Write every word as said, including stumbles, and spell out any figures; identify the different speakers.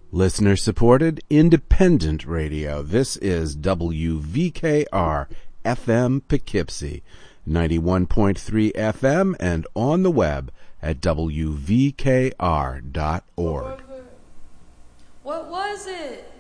Speaker 1: Listener-supported, independent radio. This is W V K R F M Poughkeepsie, ninety-one point three F M, and on the web at W V K R dot org.
Speaker 2: What was it?